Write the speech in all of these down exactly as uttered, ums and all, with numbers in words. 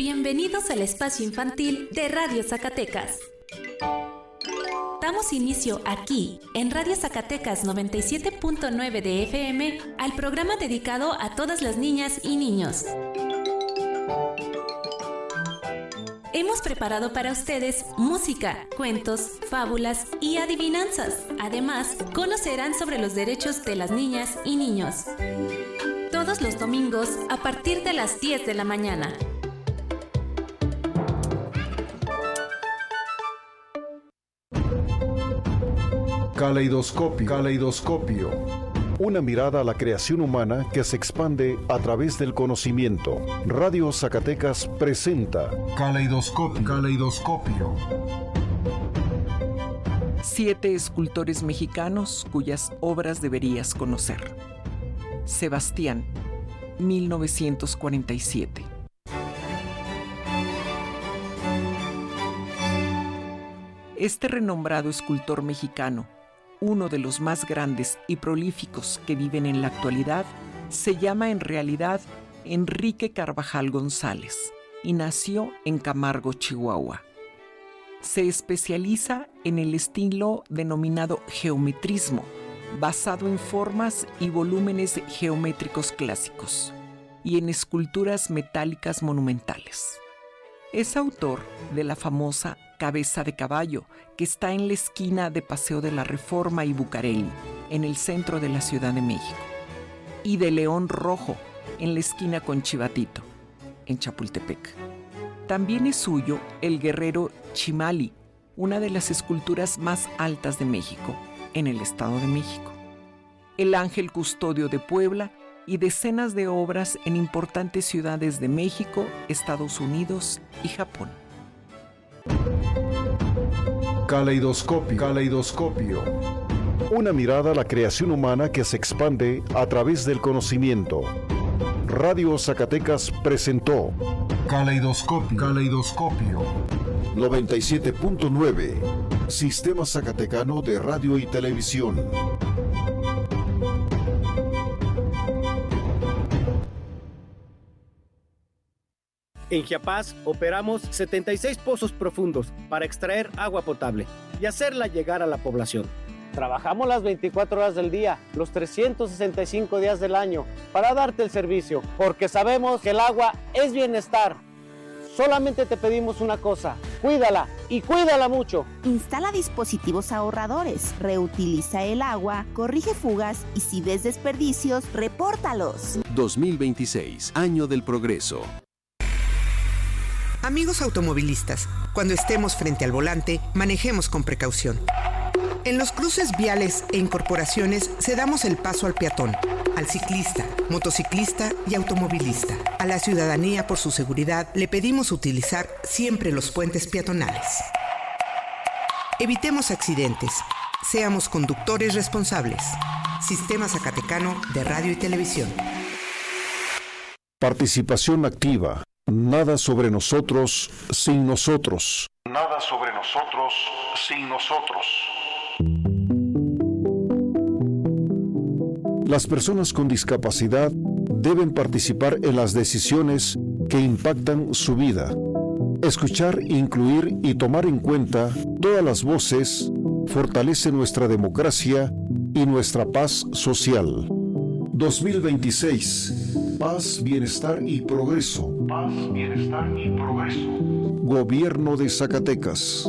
Bienvenidos al espacio infantil de Radio Zacatecas. Damos inicio aquí, en Radio Zacatecas noventa y siete punto nueve de F M, al programa dedicado a todas las niñas y niños. Hemos preparado para ustedes música, cuentos, fábulas y adivinanzas. Además, conocerán sobre los derechos de las niñas y niños. Todos los domingos a partir de las diez de la mañana. Caleidoscopio. Caleidoscopio. Una mirada a la creación humana que se expande a través del conocimiento. Radio Zacatecas presenta Caleidoscopio. Caleidoscopio. Siete escultores mexicanos cuyas obras deberías conocer. Sebastián, mil novecientos cuarenta y siete. Este renombrado escultor mexicano, uno de los más grandes y prolíficos que viven en la actualidad, se llama en realidad Enrique Carvajal González y nació en Camargo, Chihuahua. Se especializa en el estilo denominado geometrismo, basado en formas y volúmenes geométricos clásicos y en esculturas metálicas monumentales. Es autor de la famosa Cabeza de Caballo, que está en la esquina de Paseo de la Reforma y Bucareli, en el centro de la Ciudad de México, y de León Rojo, en la esquina con Chivatito, en Chapultepec. También es suyo el guerrero Chimali, una de las esculturas más altas de México, en el Estado de México, el Ángel Custodio de Puebla y decenas de obras en importantes ciudades de México, Estados Unidos y Japón. Caleidoscopio. Caleidoscopio. Una mirada a la creación humana que se expande a través del conocimiento. Radio Zacatecas presentó Caleidoscopio. Caleidoscopio. noventa y siete punto nueve. Sistema Zacatecano de Radio y Televisión. En Chiapas operamos setenta y seis pozos profundos para extraer agua potable y hacerla llegar a la población. Trabajamos las veinticuatro horas del día, los trescientos sesenta y cinco días del año, para darte el servicio, porque sabemos que el agua es bienestar. Solamente te pedimos una cosa, cuídala y cuídala mucho. Instala dispositivos ahorradores, reutiliza el agua, corrige fugas y si ves desperdicios, repórtalos. dos mil veintiséis, Año del Progreso. Amigos automovilistas, cuando estemos frente al volante, manejemos con precaución. En los cruces viales e incorporaciones cedamos el paso al peatón, al ciclista, motociclista y automovilista. A la ciudadanía, por su seguridad, le pedimos utilizar siempre los puentes peatonales. Evitemos accidentes. Seamos conductores responsables. Sistema Zacatecano de Radio y Televisión. Participación activa. Nada sobre nosotros sin nosotros. Nada sobre nosotros sin nosotros. Las personas con discapacidad deben participar en las decisiones que impactan su vida. Escuchar, incluir y tomar en cuenta todas las voces fortalece nuestra democracia y nuestra paz social. dos mil veintiséis. Paz, bienestar y progreso. Paz, bienestar y progreso. Gobierno de Zacatecas.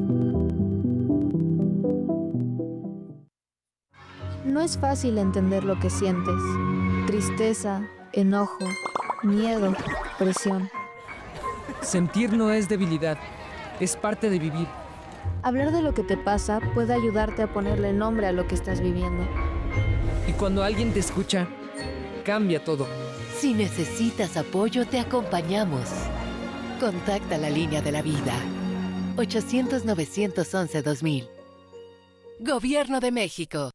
No es fácil entender lo que sientes. Tristeza, enojo, miedo, presión. Sentir no es debilidad, es parte de vivir. Hablar de lo que te pasa puede ayudarte a ponerle nombre a lo que estás viviendo. Y cuando alguien te escucha, cambia todo. Si necesitas apoyo, te acompañamos. Contacta la línea de la vida. ochocientos, novecientos once, dos mil. Gobierno de México.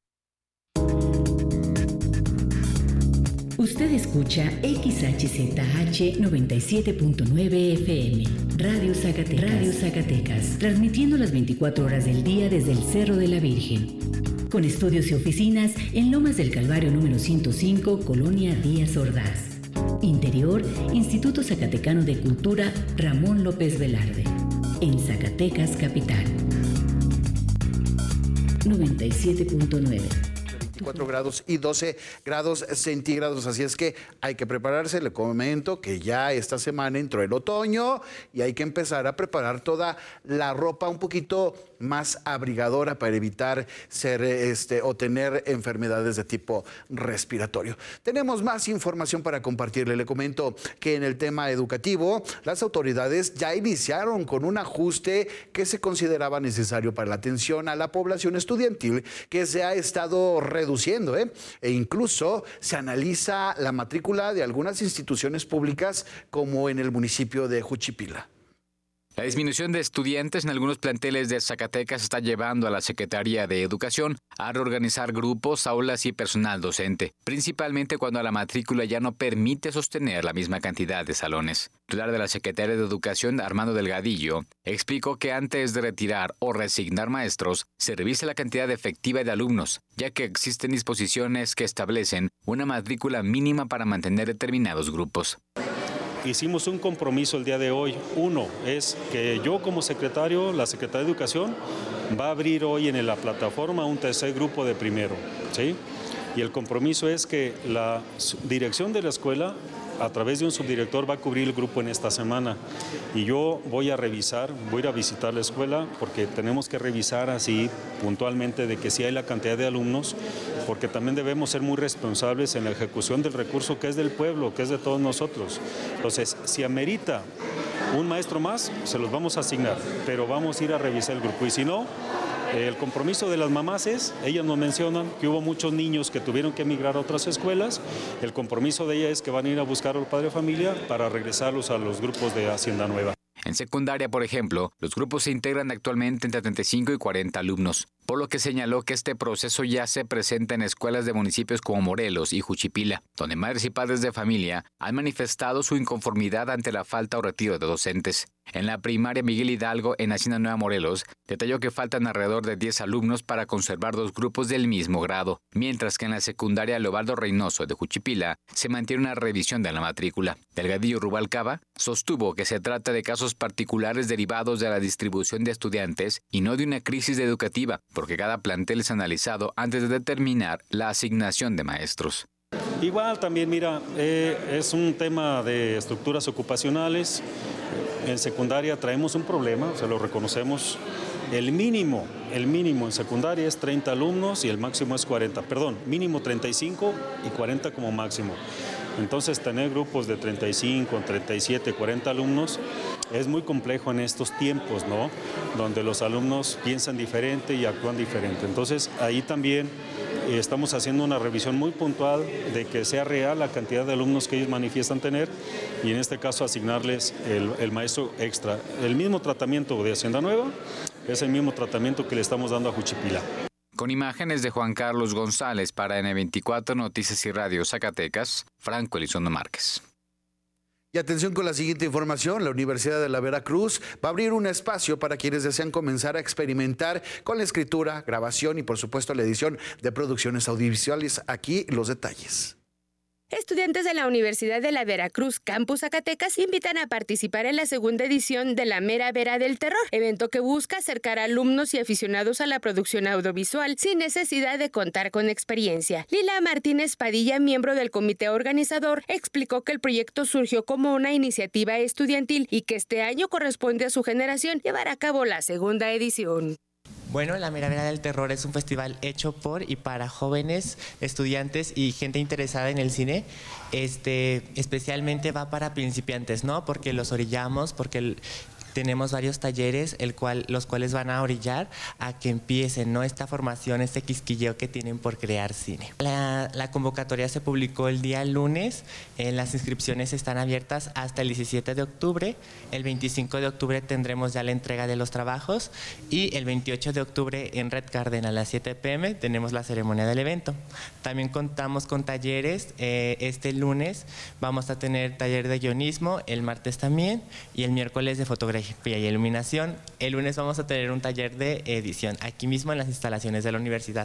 Usted escucha X H Z H noventa y siete punto nueve F M, Radio Zacatecas, Radio Zacatecas, transmitiendo las veinticuatro horas del día desde el Cerro de la Virgen, con estudios y oficinas en Lomas del Calvario número ciento cinco, Colonia Díaz Ordaz. Interior, Instituto Zacatecano de Cultura Ramón López Velarde, en Zacatecas Capital. noventa y siete punto nueve. veinticuatro grados y doce grados centígrados, así es que hay que prepararse. Le comento que ya esta semana entró el otoño y hay que empezar a preparar toda la ropa un poquito más abrigadora para evitar ser este o tener enfermedades de tipo respiratorio. Tenemos más información para compartirle. Le comento que en el tema educativo, las autoridades ya iniciaron con un ajuste que se consideraba necesario para la atención a la población estudiantil que se ha estado reduciendo. Reduciendo, ¿eh? E incluso se analiza la matrícula de algunas instituciones públicas como en el municipio de Juchipila. La disminución de estudiantes en algunos planteles de Zacatecas está llevando a la Secretaría de Educación a reorganizar grupos, aulas y personal docente, principalmente cuando la matrícula ya no permite sostener la misma cantidad de salones. El titular de la Secretaría de Educación, Armando Delgadillo, explicó que antes de retirar o resignar maestros, se revisa la cantidad efectiva de alumnos, ya que existen disposiciones que establecen una matrícula mínima para mantener determinados grupos. Hicimos un compromiso el día de hoy. Uno es que yo como secretario, la Secretaría de Educación, va a abrir hoy en la plataforma un tercer grupo de primero, ¿sí? Y el compromiso es que la dirección de la escuela, a través de un subdirector, va a cubrir el grupo en esta semana. Y yo voy a revisar, voy a ir a visitar la escuela porque tenemos que revisar así puntualmente de que sí hay la cantidad de alumnos, porque también debemos ser muy responsables en la ejecución del recurso que es del pueblo, que es de todos nosotros. Entonces, si amerita un maestro más, se los vamos a asignar, pero vamos a ir a revisar el grupo. Y si no, el compromiso de las mamás es, ellas nos mencionan que hubo muchos niños que tuvieron que emigrar a otras escuelas, el compromiso de ellas es que van a ir a buscar al padre de familia para regresarlos a los grupos de Hacienda Nueva. En secundaria, por ejemplo, los grupos se integran actualmente entre treinta y cinco y cuarenta alumnos, por lo que señaló que este proceso ya se presenta en escuelas de municipios como Morelos y Juchipila, donde madres y padres de familia han manifestado su inconformidad ante la falta o retiro de docentes. En la primaria Miguel Hidalgo, en Hacienda Nueva Morelos, detalló que faltan alrededor de diez alumnos para conservar dos grupos del mismo grado, mientras que en la secundaria Leobaldo Reynoso de Juchipila se mantiene una revisión de la matrícula. Delgadillo Rubalcaba sostuvo que se trata de casos particulares derivados de la distribución de estudiantes y no de una crisis educativa, porque cada plantel es analizado antes de determinar la asignación de maestros. Igual también, mira, eh, es un tema de estructuras ocupacionales. En secundaria traemos un problema, se lo reconocemos. El mínimo, el mínimo en secundaria es treinta alumnos y el máximo es cuarenta. Perdón, mínimo treinta y cinco y cuarenta como máximo. Entonces, tener grupos de treinta y cinco, treinta y siete, cuarenta alumnos es muy complejo en estos tiempos, ¿no? Donde los alumnos piensan diferente y actúan diferente. Entonces, ahí también eh, estamos haciendo una revisión muy puntual de que sea real la cantidad de alumnos que ellos manifiestan tener y en este caso asignarles el, el maestro extra. El mismo tratamiento de Hacienda Nueva es el mismo tratamiento que le estamos dando a Juchipila. Con imágenes de Juan Carlos González para N veinticuatro Noticias y Radio Zacatecas, Franco Elizondo Márquez. Y atención con la siguiente información, la Universidad de la Veracruz va a abrir un espacio para quienes desean comenzar a experimentar con la escritura, grabación y por supuesto la edición de producciones audiovisuales. Aquí los detalles. Estudiantes de la Universidad de la Veracruz, Campus Zacatecas, invitan a participar en la segunda edición de la Mera Vera del Terror, evento que busca acercar a alumnos y aficionados a la producción audiovisual sin necesidad de contar con experiencia. Lila Martínez Padilla, miembro del comité organizador, explicó que el proyecto surgió como una iniciativa estudiantil y que este año corresponde a su generación llevar a cabo la segunda edición. Bueno, la Mera Vera del Terror es un festival hecho por y para jóvenes, estudiantes y gente interesada en el cine. Este, especialmente va para principiantes, ¿no? Porque los orillamos, porque el, tenemos varios talleres, el cual, los cuales van a orillar a que empiecen, ¿no? Esta formación, este quisquilleo que tienen por crear cine. La, la convocatoria se publicó el día lunes, eh, las inscripciones están abiertas hasta el diecisiete de octubre, el veinticinco de octubre tendremos ya la entrega de los trabajos y el veintiocho de octubre en Red Garden a las siete pe eme tenemos la ceremonia del evento. También contamos con talleres, eh, este lunes vamos a tener taller de guionismo, el martes también y el miércoles de fotografía y iluminación. El lunes vamos a tener un taller de edición aquí mismo en las instalaciones de la universidad.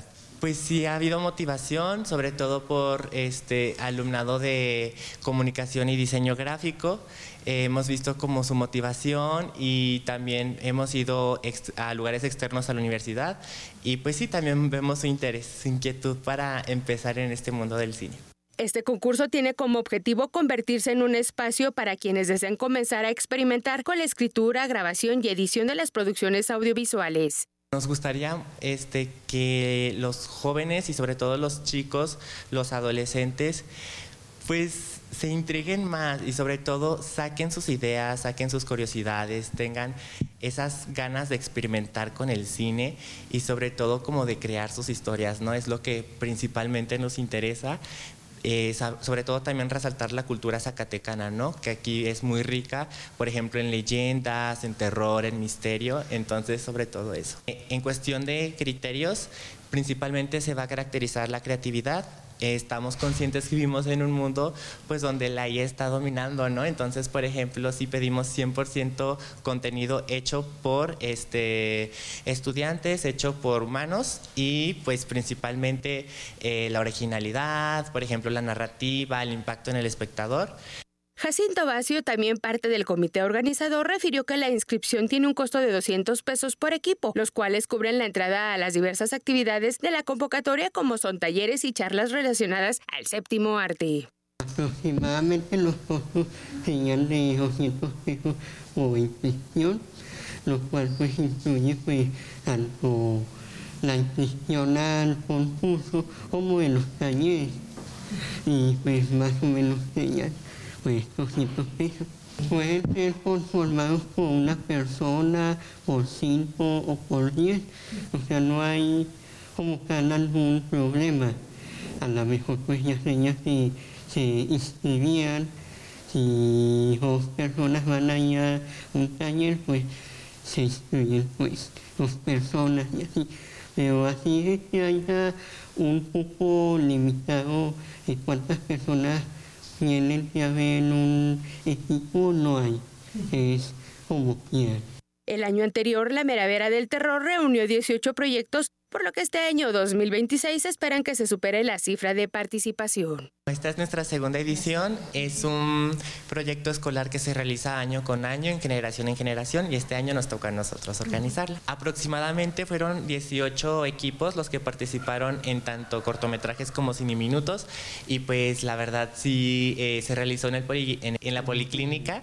Pues sí, ha habido motivación, sobre todo por este alumnado de comunicación y diseño gráfico. Eh, hemos visto como su motivación y también hemos ido ex- a lugares externos a la universidad y pues sí, también vemos su interés, su inquietud para empezar en este mundo del cine. Este concurso tiene como objetivo convertirse en un espacio para quienes deseen comenzar a experimentar con la escritura, grabación y edición de las producciones audiovisuales. Nos gustaría este, que los jóvenes y sobre todo los chicos, los adolescentes, pues se intriguen más y sobre todo saquen sus ideas, saquen sus curiosidades, tengan esas ganas de experimentar con el cine y sobre todo como de crear sus historias, ¿no? Es lo que principalmente nos interesa. Eh, sobre todo también resaltar la cultura zacatecana, ¿no? Que aquí es muy rica, por ejemplo, en leyendas, en terror, en misterio, entonces sobre todo eso. En cuestión de criterios, principalmente se va a caracterizar la creatividad. Eh, estamos conscientes que vivimos en un mundo pues donde la I A está dominando, ¿no? Entonces, por ejemplo, si pedimos cien por ciento contenido hecho por este, estudiantes, hecho por humanos y pues principalmente eh, la originalidad, por ejemplo, la narrativa, el impacto en el espectador. Jacinto Bacio, también parte del comité organizador, refirió que la inscripción tiene un costo de doscientos pesos por equipo, los cuales cubren la entrada a las diversas actividades de la convocatoria, como son talleres y charlas relacionadas al séptimo arte. Aproximadamente los costos serían de doscientos pesos por inscripción, lo cual pues incluye pues tanto la inscripción al concurso como en los talleres, y pues más o menos serían pues doscientos pesos. Pueden ser conformados por una persona, por cinco o por diez. O sea, no hay como tal algún problema. A lo mejor pues ya sería que se inscribían. Si dos personas van a ir a un taller, pues se inscriben pues dos personas y así. Pero así es que haya un poco limitado de cuántas personas tienen que haber en un equipo, no hay, es como quieran. El año anterior, la Meravera del Terror reunió dieciocho proyectos, por lo que este año dos mil veintiséis esperan que se supere la cifra de participación. Esta es nuestra segunda edición, es un proyecto escolar que se realiza año con año, en generación en generación, y este año nos toca a nosotros organizarla. Aproximadamente fueron dieciocho equipos los que participaron en tanto cortometrajes como cineminutos, y pues la verdad sí eh, se realizó en, el poli, en, en la policlínica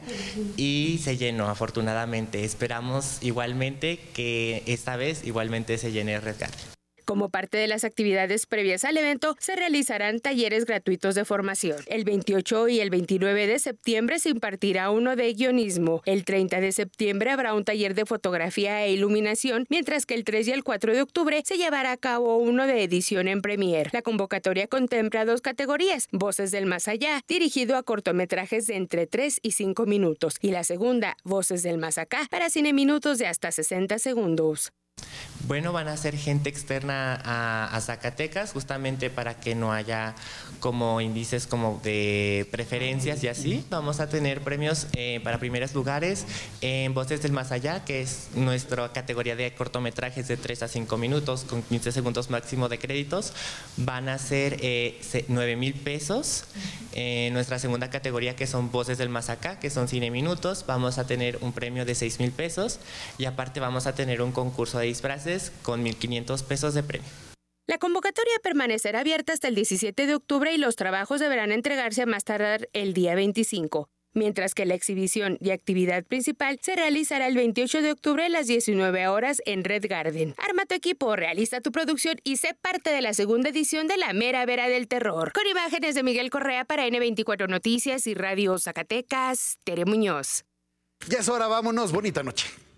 y se llenó afortunadamente. Esperamos igualmente que esta vez igualmente se llene el rescate. Como parte de las actividades previas al evento, se realizarán talleres gratuitos de formación. El veintiocho y el veintinueve de septiembre se impartirá uno de guionismo. El treinta de septiembre habrá un taller de fotografía e iluminación, mientras que el tres y el cuatro de octubre se llevará a cabo uno de edición en Premiere. La convocatoria contempla dos categorías: Voces del Más Allá, dirigido a cortometrajes de entre tres y cinco minutos, y la segunda, Voces del Más Acá, para cineminutos de hasta sesenta segundos. Bueno, van a ser gente externa a, a Zacatecas, justamente para que no haya como índices como de preferencias y así. Vamos a tener premios eh, para primeros lugares en Voces del Más Allá, que es nuestra categoría de cortometrajes de tres a cinco minutos con quince segundos máximo de créditos. Van a ser eh, nueve mil pesos. En eh, nuestra segunda categoría, que son Voces del Más Acá, que son cine minutos, vamos a tener un premio de seis mil pesos y aparte vamos a tener un concurso de disfraces con mil quinientos pesos de premio. La convocatoria permanecerá abierta hasta el diecisiete de octubre y los trabajos deberán entregarse a más tardar el día veinticinco, mientras que la exhibición y actividad principal se realizará el veintiocho de octubre a las diecinueve horas en Red Garden. Arma tu equipo, realiza tu producción y sé parte de la segunda edición de la Meravera del Terror. Con imágenes de Miguel Correa para ene veinticuatro Noticias y Radio Zacatecas, Tere Muñoz. Ya es hora, vámonos, bonita noche.